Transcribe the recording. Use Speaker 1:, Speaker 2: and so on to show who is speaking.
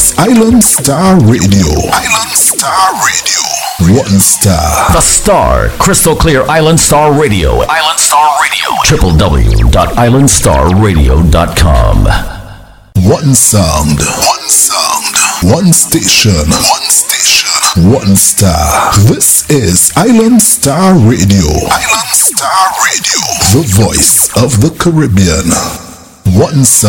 Speaker 1: is Island Star Radio. Island Star Radio. One star.
Speaker 2: The Star. Crystal clear Island Star Radio. Island Star Radio. www.islandstarradio.com.
Speaker 1: One sound. One sound. One station. One station. One star. This is Island Star Radio. Island Star Radio. The voice of the Caribbean. One sound.